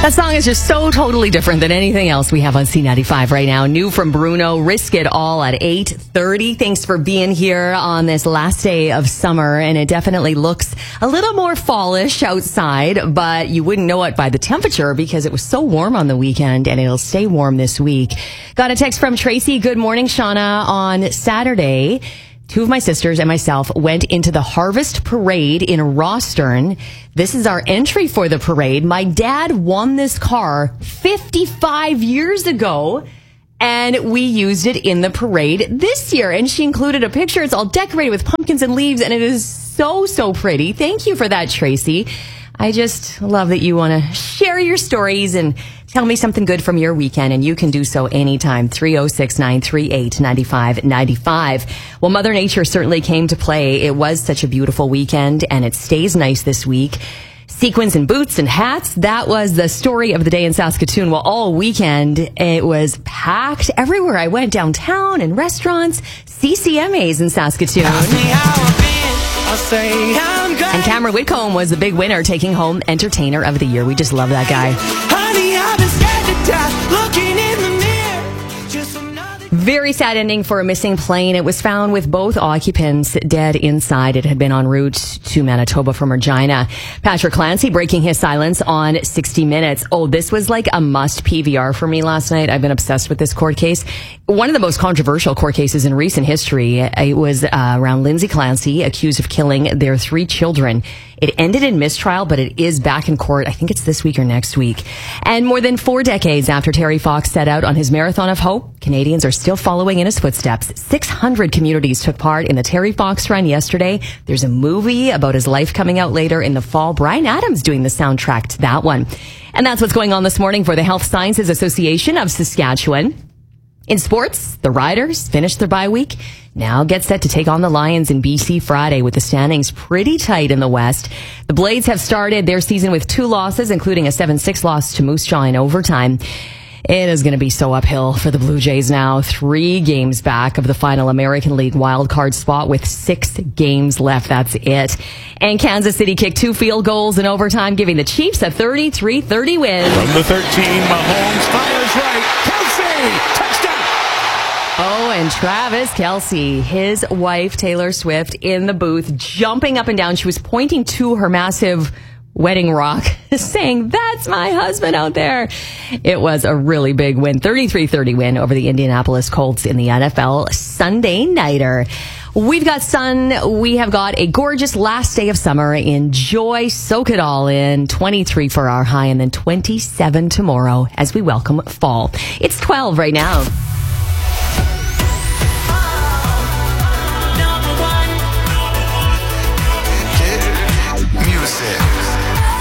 That song is just so totally different than anything else we have on C95 right now. New from Bruno, Risk It All at 8:30. Thanks for being here on this last day of summer. And it definitely looks a little more fallish outside, but you wouldn't know it by the temperature because it was so warm on the weekend and it'll stay warm this week. Got a text from Tracy. Good morning, Shauna. On Saturday, two of my sisters and myself went into the Harvest Parade in Rostern. This is our entry for the parade. My dad won this car 55 years ago, and we used it in the parade this year. And she included a picture. It's all decorated with pumpkins and leaves, and it is so, so pretty. Thank you for that, Tracy. I just love that you want to share your stories and tell me something good from your weekend, and you can do so anytime. 306-938-9595. Well, Mother Nature certainly came to play. It was such a beautiful weekend, and it stays nice this week. Sequins and boots and hats. That was the story of the day in Saskatoon. Well, all weekend, it was packed everywhere. I went downtown and restaurants, CCMAs in Saskatoon. And Cameron Whitcomb was the big winner, taking home Entertainer of the Year. We just love that guy. Honey, I've been scared to death, looking in the mirror. Just another... Very sad ending for a missing plane. It was found with both occupants dead inside. It had been en route to Manitoba from Regina. Patrick Clancy breaking his silence on 60 Minutes. Oh, this was like a must PVR for me last night. I've been obsessed with this court case. One of the most controversial court cases in recent history. It was around Lindsay Clancy, accused of killing their 3 children. It ended in mistrial, but it is back in court. I think it's this week or next week. And more than 4 decades after Terry Fox set out on his marathon of hope, Canadians are still following in his footsteps. 600 communities took part in the Terry Fox run yesterday. There's a movie about his life coming out later in the fall. Bryan Adams doing the soundtrack to that one. And that's what's going on this morning for the Health Sciences Association of Saskatchewan. In sports, the Riders finished their bye week. Now get set to take on the Lions in BC Friday with the standings pretty tight in the West. The Blades have started their season with 2 losses, including a 7-6 loss to Moose Jaw in overtime. It is going to be so uphill for the Blue Jays now. 3 games back of the final American League wildcard spot with 6 games left. That's it. And Kansas City kicked 2 field goals in overtime, giving the Chiefs a 33-30 win. From the 13, Mahomes fires right. Kelsey, touchdown. Oh, and Travis Kelce, his wife Taylor Swift, in the booth, jumping up and down. She was pointing to her massive wedding rock, saying, "That's my husband out there." It was a really big win. 33-30 win over the Indianapolis Colts in the NFL Sunday nighter. We've got sun. We have got a gorgeous last day of summer. Enjoy, soak it all in. 23 for our high and then 27 tomorrow as we welcome fall. It's 12 right now.